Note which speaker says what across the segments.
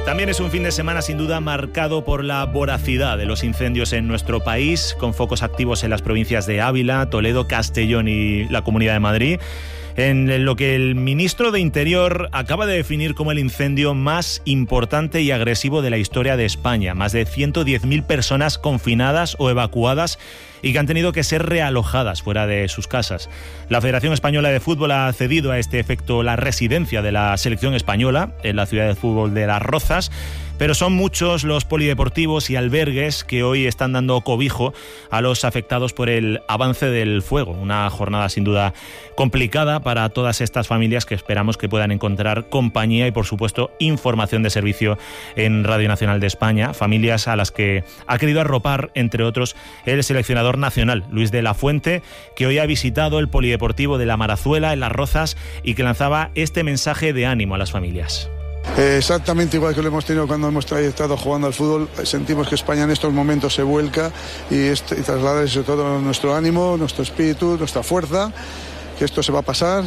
Speaker 1: También es un fin de semana sin duda marcado por la voracidad de los incendios en nuestro país, con focos activos en las provincias de Ávila, Toledo, Castellón y la Comunidad de Madrid, en lo que el ministro de Interior acaba de definir como el incendio más importante y agresivo de la historia de España. Más de 110.000 personas confinadas o evacuadas y que han tenido que ser realojadas fuera de sus casas. La Federación Española de Fútbol ha cedido a este efecto la residencia de la selección española en la ciudad de fútbol de Las Rozas, pero son muchos los polideportivos y albergues que hoy están dando cobijo a los afectados por el avance del fuego. Una jornada sin duda complicada para todas estas familias que esperamos que puedan encontrar compañía y, por supuesto, información de servicio en Radio Nacional de España. Familias a las que ha querido arropar, entre otros, el seleccionador nacional, Luis de la Fuente, que hoy ha visitado el polideportivo de La Marazuela, en Las Rozas, y que lanzaba este mensaje de ánimo a las familias.
Speaker 2: Exactamente igual que lo hemos tenido cuando hemos estado jugando al fútbol. Sentimos que España en estos momentos se vuelca y trasladar sobre todo nuestro ánimo, nuestro espíritu, nuestra fuerza, que esto se va a pasar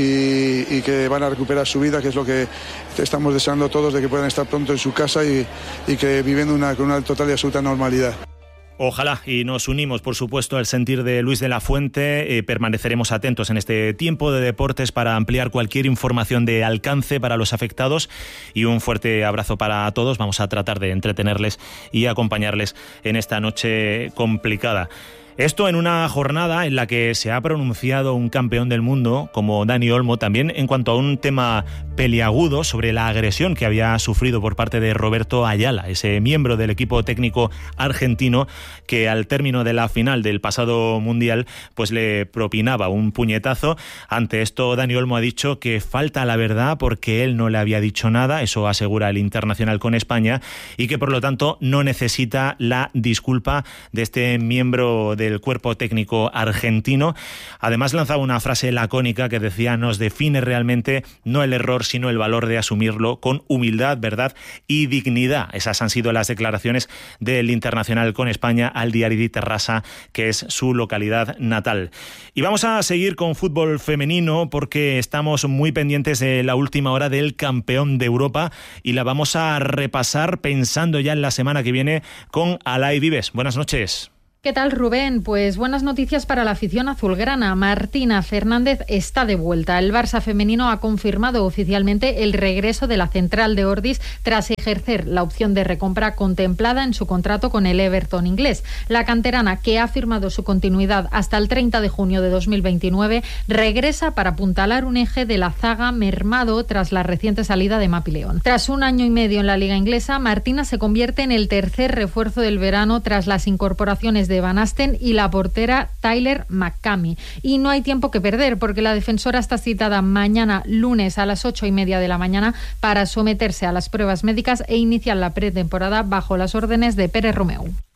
Speaker 2: y que van a recuperar su vida, que es lo que estamos deseando todos, de que puedan estar pronto en su casa y que viviendo con una total y absoluta normalidad.
Speaker 1: Ojalá, y nos unimos, por supuesto, al sentir de Luis de la Fuente. Permaneceremos atentos en este tiempo de deportes para ampliar cualquier información de alcance para los afectados, y un fuerte abrazo para todos. Vamos a tratar de entretenerles y acompañarles en esta noche complicada. Esto en una jornada en la que se ha pronunciado un campeón del mundo como Dani Olmo, también en cuanto a un tema peliagudo sobre la agresión que había sufrido por parte de Roberto Ayala, ese miembro del equipo técnico argentino que al término de la final del pasado Mundial pues le propinaba un puñetazo. Ante esto, Dani Olmo ha dicho que falta la verdad porque él no le había dicho nada, eso asegura el internacional con España, y que por lo tanto no necesita la disculpa de este miembro del cuerpo técnico argentino. Además lanzaba una frase lacónica que decía: nos define realmente no el error sino el valor de asumirlo con humildad, verdad y dignidad. Esas han sido las declaraciones del internacional con España al Diari di Terrassa, que es su localidad natal. Y vamos a seguir con fútbol femenino porque estamos muy pendientes de la última hora del campeón de Europa y la vamos a repasar pensando ya en la semana que viene con Alay Vives. Buenas noches.
Speaker 3: ¿Qué tal, Rubén? Pues buenas noticias para la afición azulgrana. Martina Fernández está de vuelta. El Barça femenino ha confirmado oficialmente el regreso de la central de Ordis tras ejercer la opción de recompra contemplada en su contrato con el Everton inglés. La canterana, que ha firmado su continuidad hasta el 30 de junio de 2029, regresa para apuntalar un eje de la zaga mermado tras la reciente salida de Mapi León. Tras un año y medio en la liga inglesa, Martina se convierte en el tercer refuerzo del verano tras las incorporaciones de Van Asten y la portera Tyler McCamey. Y no hay tiempo que perder porque la defensora está citada mañana lunes a las 8:30 de la mañana para someterse a las pruebas médicas e iniciar la pretemporada bajo las órdenes de Pérez Romeu.